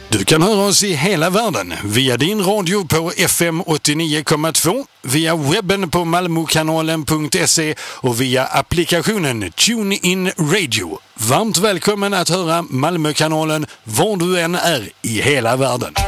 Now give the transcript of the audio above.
Du kan höra oss i hela världen via din radio på FM 89,2, via webben på malmokanalen.se och via applikationen TuneIn Radio. Varmt välkommen att höra Malmökanalen var du än är i hela världen.